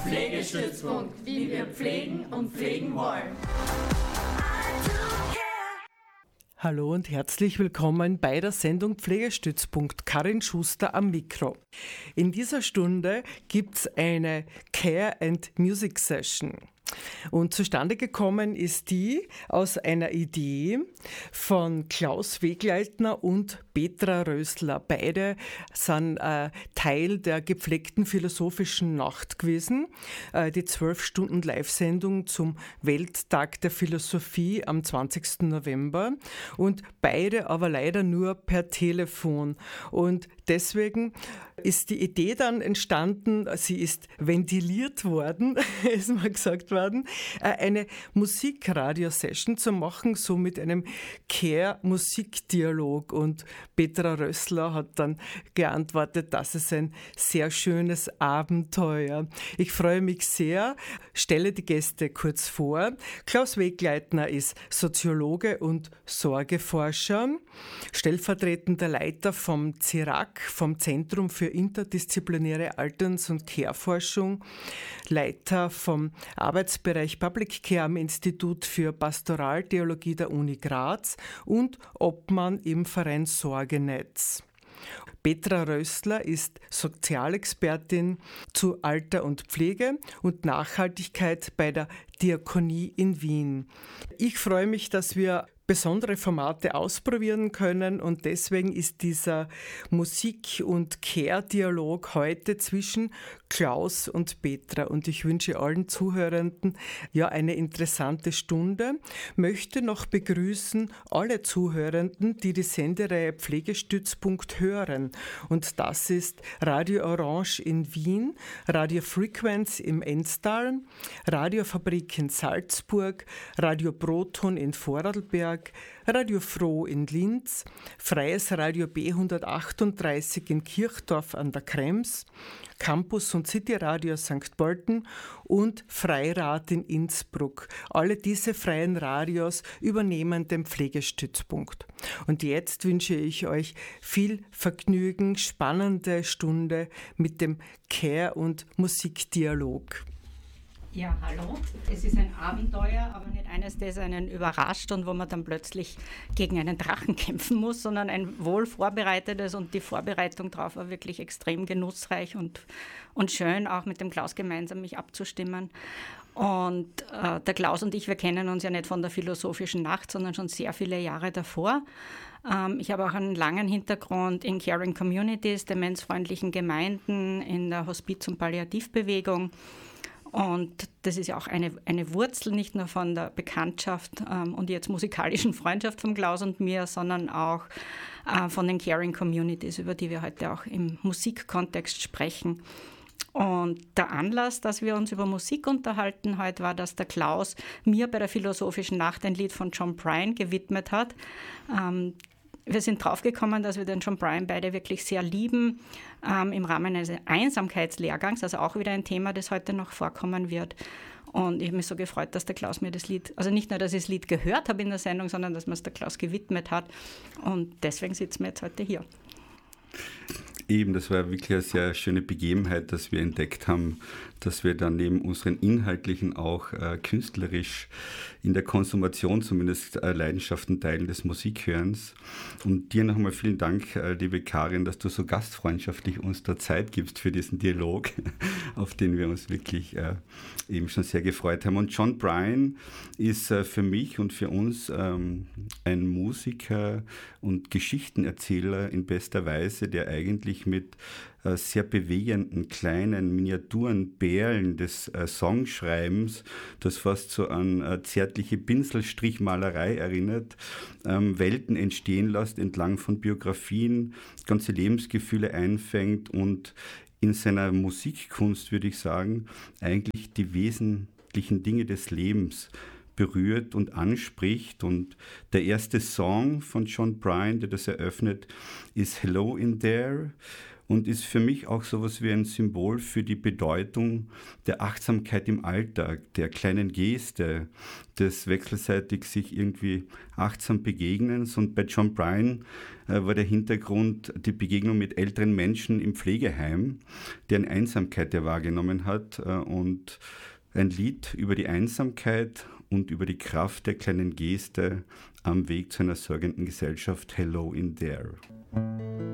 Pflegestützpunkt, wie wir pflegen und pflegen wollen. Hallo und herzlich willkommen bei der Sendung Pflegestützpunkt. Karin Schuster am Mikro. In dieser Stunde gibt es eine Care and Music Session. Und zustande gekommen ist die aus einer Idee von Klaus Wegleitner und Petra Rösler. Beide sind Teil der gepflegten philosophischen Nacht gewesen, die 12-Stunden-Live-Sendung zum Welttag der Philosophie am 20. November. Und beide aber leider nur per Telefon. Und deswegen ist die Idee dann entstanden, sie ist ventiliert worden, ist mal gesagt worden, eine Musikradio-Session zu machen, so mit einem Care-Musikdialog. Und Petra Rösler hat dann geantwortet, das ist ein sehr schönes Abenteuer. Ich freue mich sehr, stelle die Gäste kurz vor. Klaus Wegleitner ist Soziologe und Sorgeforscher, stellvertretender Leiter vom CIRAC, vom Zentrum für interdisziplinäre Alterns- und Care-Forschung, Leiter vom Arbeitsbereich Public Care am Institut für Pastoraltheologie der Uni Graz und Obmann im Verein Sorgenetz. Petra Rösler ist Sozialexpertin zu Alter und Pflege und Nachhaltigkeit bei der Diakonie in Wien. Ich freue mich, dass wir besondere Formate ausprobieren können und deswegen ist dieser Musik- und Care-Dialog heute zwischen Klaus und Petra und ich wünsche allen Zuhörenden eine interessante Stunde. Möchte noch begrüßen alle Zuhörenden, die die Sendereihe Pflegestützpunkt hören und das ist Radio Orange in Wien, Radio Frequenz im Enstal, Radiofabrik in Salzburg, Radio Proton in Vorarlberg, Radio Froh in Linz, Freies Radio B138 in Kirchdorf an der Krems, Campus und City Radio St. Pölten und Freirad in Innsbruck. Alle diese freien Radios übernehmen den Pflegestützpunkt. Und jetzt wünsche ich euch viel Vergnügen, spannende Stunde mit dem Care- und Musikdialog. Ja, hallo. Es ist ein Abenteuer, aber nicht eines, das einen überrascht und wo man dann plötzlich gegen einen Drachen kämpfen muss, sondern ein wohl vorbereitetes und die Vorbereitung darauf war wirklich extrem genussreich und schön, auch mit dem Klaus gemeinsam mich abzustimmen. Und der Klaus und ich, wir kennen uns ja nicht von der philosophischen Nacht, sondern schon sehr viele Jahre davor. Ich habe auch einen langen Hintergrund in Caring Communities, demenzfreundlichen Gemeinden, in der Hospiz- und Palliativbewegung. Und das ist ja auch eine Wurzel, nicht nur von der Bekanntschaft und jetzt musikalischen Freundschaft von Klaus und mir, sondern auch von den Caring Communities, über die wir heute auch im Musikkontext sprechen. Und der Anlass, dass wir uns über Musik unterhalten heute, war, dass der Klaus mir bei der Philosophischen Nacht ein Lied von John Prine gewidmet hat. Wir sind draufgekommen, dass wir den John Prine beide wirklich sehr lieben, im Rahmen eines Einsamkeitslehrgangs, also auch wieder ein Thema, das heute noch vorkommen wird. Und ich habe mich so gefreut, dass der Klaus mir das Lied, also nicht nur, dass ich das Lied gehört habe in der Sendung, sondern dass mir es der Klaus gewidmet hat. Und deswegen sitzen wir jetzt heute hier. Eben, das war wirklich eine sehr schöne Begebenheit, dass wir entdeckt haben, dass wir dann neben unseren inhaltlichen auch künstlerisch in der Konsumation zumindest Leidenschaften teilen des Musikhörens. Und dir nochmal vielen Dank, liebe Karin, dass du so gastfreundschaftlich uns da Zeit gibst für diesen Dialog, auf den wir uns wirklich eben schon sehr gefreut haben. Und John Prine ist für mich und für uns ein Musiker und Geschichtenerzähler in bester Weise, der eigentlich mit sehr bewegenden kleinen Miniaturen, Perlen des Songschreibens, das fast so an zärtliche Pinselstrichmalerei erinnert, Welten entstehen lässt entlang von Biografien, ganze Lebensgefühle einfängt und in seiner Musikkunst, würde ich sagen, eigentlich die wesentlichen Dinge des Lebens berührt und anspricht. Und der erste Song von John Prine, der das eröffnet, ist Hello in There. und ist für mich auch sowas wie ein Symbol für die Bedeutung der Achtsamkeit im Alltag, der kleinen Geste, des wechselseitig sich irgendwie achtsam Begegnens. Und bei John Bryan war der Hintergrund die Begegnung mit älteren Menschen im Pflegeheim, deren Einsamkeit er wahrgenommen hat, und ein Lied über die Einsamkeit und über die Kraft der kleinen Geste am Weg zu einer sorgenden Gesellschaft, Hello in There.